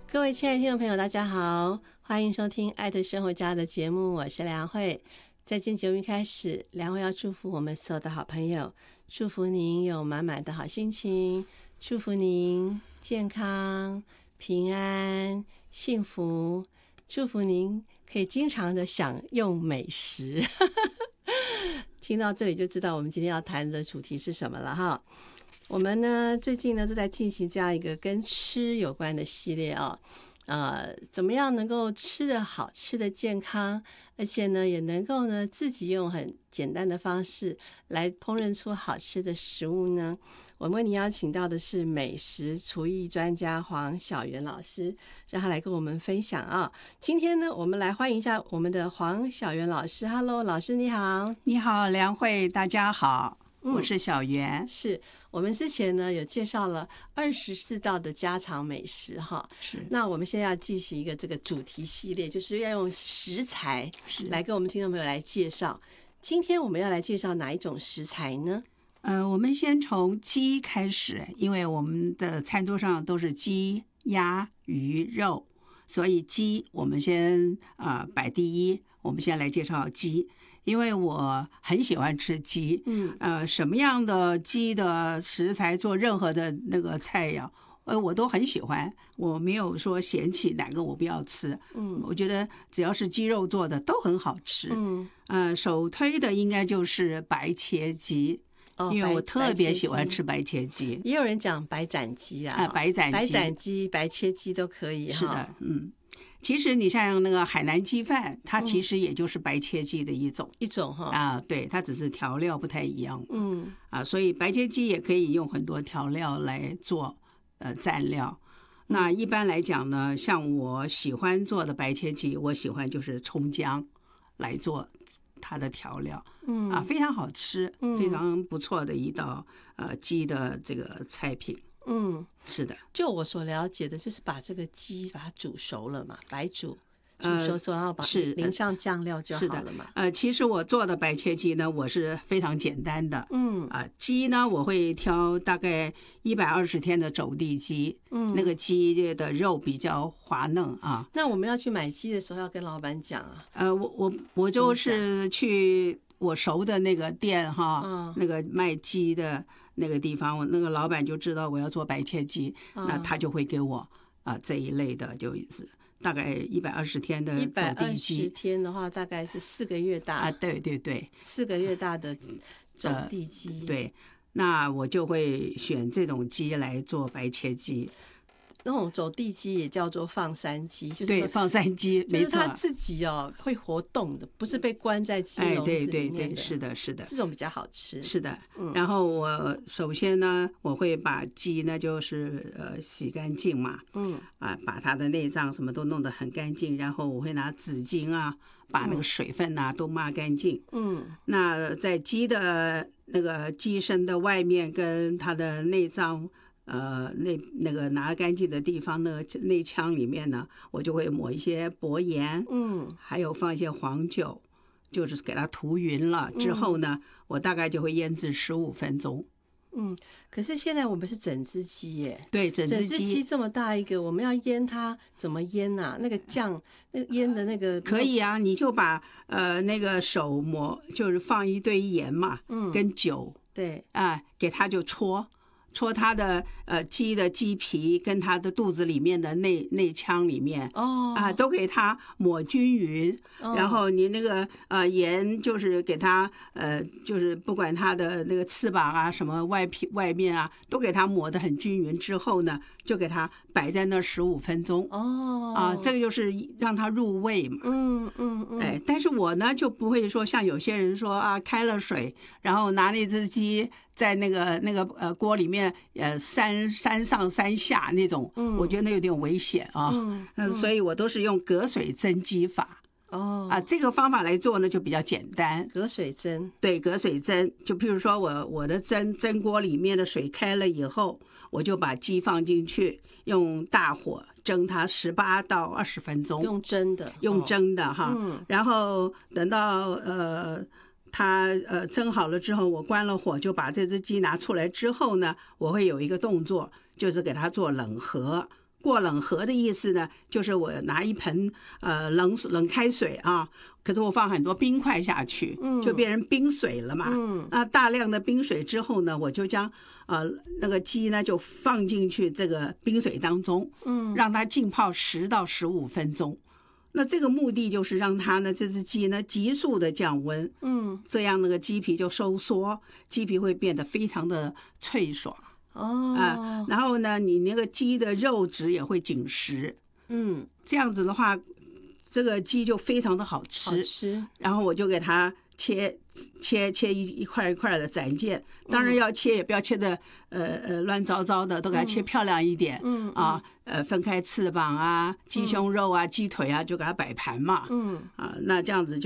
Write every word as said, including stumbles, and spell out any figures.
各位亲爱的听众朋友，大家好，欢迎收听《爱的生活家》的节目，我是梁慧。在今天节目一开始，梁慧要祝福我们所有的好朋友，祝福您有满满的好心情，祝福您健康、平安、幸福，祝福您可以经常的享用美食。听到这里就知道我们今天要谈的主题是什么了哈。我们呢最近呢都在进行这样一个跟吃有关的系列哦，呃，怎么样能够吃得好、吃得健康，而且呢也能够呢自己用很简单的方式来烹饪出好吃的食物呢？我们为您邀请到的是美食厨艺专家黄小媛老师，让他来跟我们分享啊。今天呢，我们来欢迎一下我们的黄小媛老师。Hello， 老师你好。 你好，梁慧，大家好。我是小媛、 嗯、是我们之前呢有介绍了二十四道的家常美食哈， 是。 那我们现在要进行一个这个主题系列，就是要用食材来跟我们听众朋友来介绍。今天我们要来介绍哪一种食材呢？ 呃，我们先从鸡开始，因为我们的餐桌上都是鸡、鸭、鱼、肉，所以鸡我们先啊、呃、摆第一。我们先来介绍鸡。因为我很喜欢吃鸡， 嗯， 呃，什么样的鸡的食材做任何的那个菜肴，呃，我都很喜欢，我没有说嫌弃哪个我不要吃， 嗯， 我觉得只要是鸡肉做的都很好吃， 嗯， 呃，首推的应该就是白切鸡。 哦、 因为我特别喜欢吃白切鸡， 也有人讲白斩鸡啊， 啊，白斩鸡、 白斩鸡、白切鸡都可以， 是的，嗯。其实你像那个海南鸡饭，它其实也就是白切鸡的一种、 嗯、一种哈啊，对，它只是调料不太一样， 嗯啊，所以白切鸡也可以用很多调料来做呃蘸料。那一般来讲呢，像我喜欢做的白切鸡，我喜欢就是葱姜来做它的调料， 嗯啊，非常好吃， 嗯、 非常不错的一道呃鸡的这个菜品。 嗯， 是的， 就我所了解的，就是把这个鸡把它煮熟了嘛，白煮，煮熟之后，然后把是淋上酱料就好了嘛。 呃，其实我做的白切鸡呢，我是非常简单的。 嗯啊、呃，鸡呢，我会挑大概一百二十天的走地鸡， 嗯， 那个鸡的肉比较滑嫩啊。 那我们要去买鸡的时候，要跟老板讲啊。 呃，我我我就是去我熟的那个店哈， 嗯、 那个卖鸡的。那个地方，我那个老板就知道我要做白切鸡， 嗯、 那他就会给我啊、呃、这一类的，就是大概一百二十天的走地鸡。一百二十天的话，大概是四个月大啊，对对对， 四个月大的走地鸡、 呃。对，那我就会选这种鸡来做白切鸡。 那种走地鸡也叫做放山鸡，就是对放山鸡，没错， 就是它自己哦会活动的，不是被关在鸡笼子里面的。 哎，对对对，是的，是的， 这种比较好吃。 是的， 嗯、 然后我首先呢，我会把鸡呢就是呃洗干净嘛， 嗯啊，把它的内脏什么都弄得很干净，然后我会拿纸巾啊，把那个水分啊、嗯、都抹干净。 嗯， 那在鸡的那个鸡身的外面跟它的内脏。呃，那那个拿干净的地方，那个内腔里面呢，我就会抹一些薄盐， 嗯， 还有放一些黄酒，就是给它涂匀了之后呢，嗯、我大概就会腌制十五分钟。 嗯，可是现在我们是整只鸡耶， 对，整只鸡， 整只鸡这么大一个，我们要腌它怎么腌啊？那个酱，那个腌的那个可以啊，你就把呃那个手抹，就是放一堆盐嘛， 嗯， 跟酒， 对， 啊、呃，给它就搓。戳它的呃鸡的鸡皮跟它的肚子里面的内内腔里面哦啊、呃，都给它抹均匀， 哦、 然后你那个呃盐就是给它呃就是不管它的那个翅膀啊什么外皮外面啊都给它抹得很均匀之后呢，就给它摆在那十五分钟哦啊、呃，这个就是让它入味嘛。 嗯嗯嗯， 哎，但是我呢就不会说像有些人说啊，开了水，然后拿那只鸡。在那个那个呃锅里面呃三三上三下那种， 嗯， 我觉得那有点危险啊， 嗯， 嗯，所以我都是用隔水蒸鸡法。 哦， 啊，这个方法来做呢就比较简单。 隔水蒸， 对，隔水蒸，就譬如说我我的蒸蒸锅里面的水开了以后，我就把鸡放进去，用大火蒸它十八到二十分钟， 用蒸的， 用蒸的哈， 嗯， 然后等到呃。它呃蒸好了之后，我关了火，就把这只鸡拿出来之后呢，我会有一个动作，就是给它做冷合。 过冷河的意思呢，就是我拿一盆呃冷冷开水啊，可是我放很多冰块下去，就变成冰水了嘛。嗯，那大量的冰水之后呢，我就将呃那个鸡呢就放进去这个冰水当中，嗯，让它浸泡十到十五分钟。那这个目的就是让它呢这只鸡呢急速的降温，嗯，这样那个鸡皮就收缩，鸡皮会变得非常的脆爽。哦，啊，然后呢，你那个鸡的肉质也会紧实，嗯，这样子的话，这个鸡就非常的好吃。好吃。然后我就给它切切切一一块一块的斩件，当然要切也不要切的呃呃乱糟糟的，都给它切漂亮一点。嗯啊，呃分开翅膀啊、鸡胸肉啊、鸡腿啊，就给它摆盘嘛。嗯啊，那这样子就。